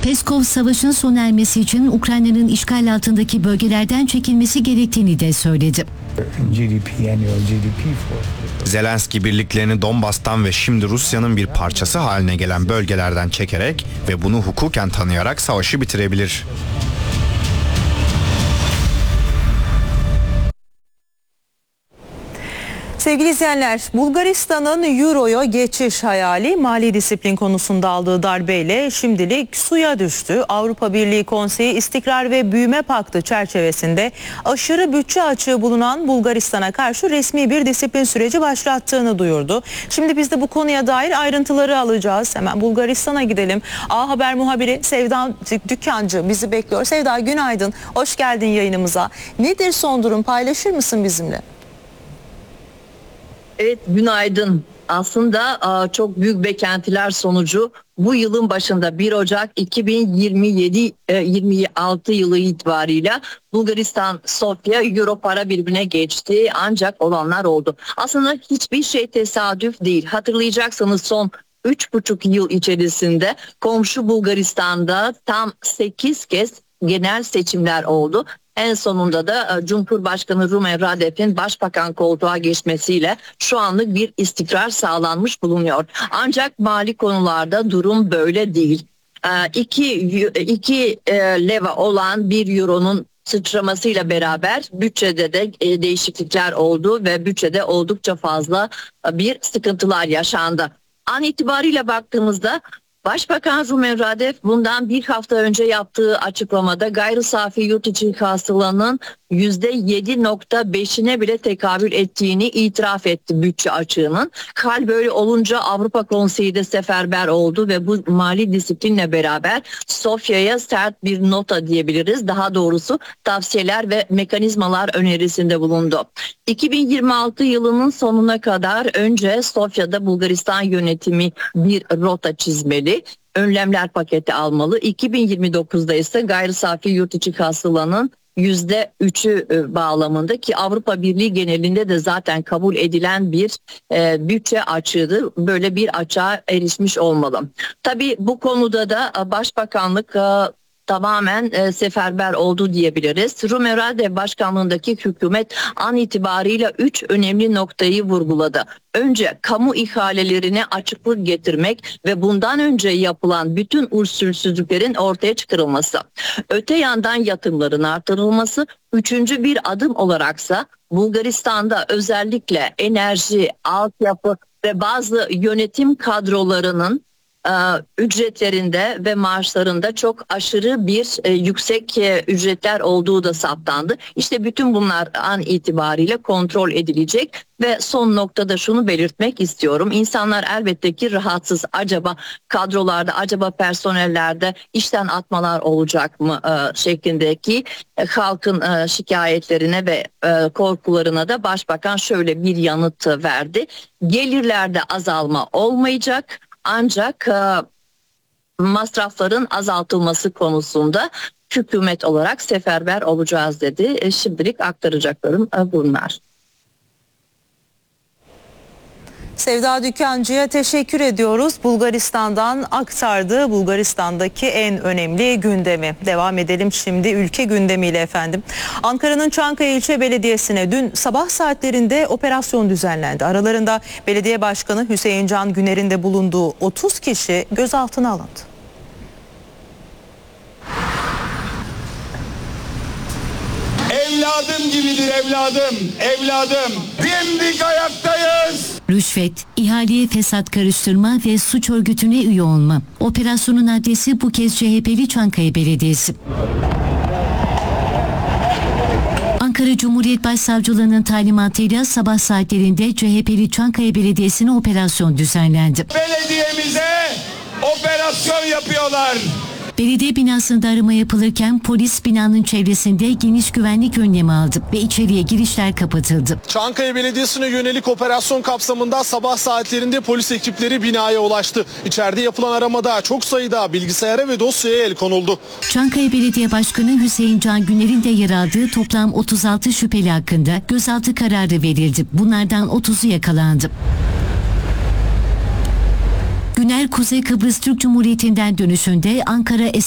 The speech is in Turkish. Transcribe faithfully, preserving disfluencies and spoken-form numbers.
Peskov, savaşın sona ermesi için Ukrayna'nın işgal altındaki bölgelerden çekilmesi gerektiğini de söyledi. Zelenski birliklerini Donbas'tan ve şimdi Rusya'nın bir parçası haline gelen bölgelerden çekerek ve bunu hukuken tanıyarak savaşı bitirebilir. Sevgili izleyenler, Bulgaristan'ın Euro'ya geçiş hayali mali disiplin konusunda aldığı darbeyle şimdilik suya düştü. Avrupa Birliği Konseyi İstikrar ve Büyüme Paktı çerçevesinde aşırı bütçe açığı bulunan Bulgaristan'a karşı resmi bir disiplin süreci başlattığını duyurdu. Şimdi biz de bu konuya dair ayrıntıları alacağız. Hemen Bulgaristan'a gidelim. A Haber muhabiri Sevda Dükkancı bizi bekliyor. Sevda, günaydın. Hoş geldin yayınımıza. Nedir son durum? Paylaşır mısın bizimle? Evet, günaydın. Aslında çok büyük beklentiler sonucu bu yılın başında bir Ocak iki bin yirmi yedi yirmi altı yılı itibarıyla Bulgaristan Sofya Euro para birimine geçti, ancak olanlar oldu. Aslında hiçbir şey tesadüf değil. Hatırlayacaksınız, son üç buçuk yıl içerisinde komşu Bulgaristan'da tam sekiz kez genel seçimler oldu. En sonunda da Cumhurbaşkanı Rumen Radev'in başbakan koltuğa geçmesiyle şu anlık bir istikrar sağlanmış bulunuyor. Ancak mali konularda durum böyle değil. İki, iki leva olan bir euronun sıçramasıyla beraber bütçede de değişiklikler oldu ve bütçede oldukça fazla bir sıkıntılar yaşandı. An itibariyle baktığımızda Başbakan Rumen Radev bundan bir hafta önce yaptığı açıklamada gayri safi yurt içi hasılanın yüzde yedi nokta beşine bile tekabül ettiğini itiraf etti bütçe açığının. Hal böyle olunca Avrupa Konseyi de seferber oldu ve bu mali disiplinle beraber Sofya'ya sert bir nota diyebiliriz. Daha doğrusu tavsiyeler ve mekanizmalar önerisinde bulundu. iki bin yirmi altı yılının sonuna kadar önce Sofya'da Bulgaristan yönetimi bir rota çizmeli, önlemler paketi almalı. iki bin yirmi dokuzda ise gayri safi yurt içi hasılanın yüzde üçü bağlamında, ki Avrupa Birliği genelinde de zaten kabul edilen bir e, bütçe açığıdır. Böyle bir açığa erişmiş olmalı. Tabii bu konuda da Başbakanlık e, tamamen e, seferber oldu diyebiliriz. Rumen Radev başkanlığındaki hükümet an itibarıyla üç önemli noktayı vurguladı. Önce kamu ihalelerine açıklık getirmek ve bundan önce yapılan bütün usulsüzlüklerin ortaya çıkarılması. Öte yandan yatırımların artırılması. Üçüncü bir adım olaraksa Bulgaristan'da özellikle enerji, altyapı ve bazı yönetim kadrolarının ücretlerinde ve maaşlarında çok aşırı bir e, yüksek e, ücretler olduğu da saptandı. İşte bütün bunlar an itibariyle kontrol edilecek ve son noktada şunu belirtmek istiyorum. İnsanlar elbette ki rahatsız. Acaba kadrolarda, acaba personellerde işten atmalar olacak mı e, şeklindeki e, halkın e, şikayetlerine ve e, korkularına da Başbakan şöyle bir yanıt verdi. Gelirlerde azalma olmayacak. Ancak e, masrafların azaltılması konusunda hükümet olarak seferber olacağız dedi. E, şimdilik aktaracaklarım e, bunlar. Sevda Dükkancı'ya teşekkür ediyoruz. Bulgaristan'dan aktardığı Bulgaristan'daki en önemli gündemi. Devam edelim şimdi ülke gündemiyle efendim. Ankara'nın Çankaya İlçe Belediyesi'ne dün sabah saatlerinde operasyon düzenlendi. Aralarında belediye başkanı Hüseyin Can Güner'in de bulunduğu otuz kişi gözaltına alındı. Evladım gibidir evladım, evladım. Dimdik ayaktayız. Rüşvet, ihaleye fesat karıştırma ve suç örgütüne üye olma. Operasyonun adresi bu kez C H P'li Çankaya Belediyesi. Ankara Cumhuriyet Başsavcılığı'nın talimatıyla sabah saatlerinde C H P'li Çankaya Belediyesi'ne operasyon düzenlendi. Belediyemize operasyon yapıyorlar. Belediye binasında arama yapılırken polis binanın çevresinde geniş güvenlik önlemi aldı ve içeriye girişler kapatıldı. Çankaya Belediyesi'ne yönelik operasyon kapsamında sabah saatlerinde polis ekipleri binaya ulaştı. İçeride yapılan aramada çok sayıda bilgisayara ve dosyaya el konuldu. Çankaya Belediye Başkanı Hüseyin Can Güner'in de yer aldığı toplam otuz altı şüpheli hakkında gözaltı kararı verildi. Bunlardan otuzu yakalandı. Güner, Kuzey Kıbrıs Türk Cumhuriyeti'nden dönüşünde Ankara